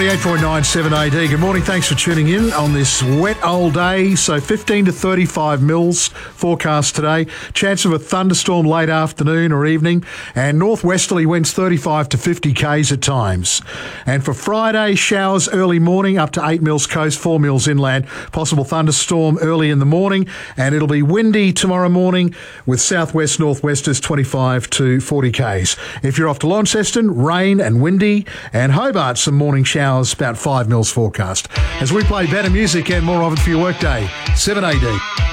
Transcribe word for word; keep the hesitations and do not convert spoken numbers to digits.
ninety-eight point nine seven A D. Good morning. Thanks for tuning in on this wet old day. So fifteen to thirty-five mils forecast today. Chance of a thunderstorm late afternoon or evening. And northwesterly winds thirty-five to fifty k's at times. And for Friday, showers early morning up to eight mils coast, four mils inland. Possible thunderstorm early in the morning. And it'll be windy tomorrow morning with southwest northwesters twenty-five to forty k's. If you're off to Launceston, rain and windy. And Hobart, some morning showers, about five mils forecast. As we play better music and more of it for your workday, seven A D.